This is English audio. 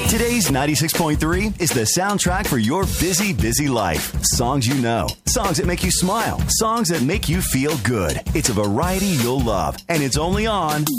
Today's 96.3 is the soundtrack for your busy, busy life. Songs you know, songs that make you smile, songs that make you feel good. It's a variety you'll love, and it's only on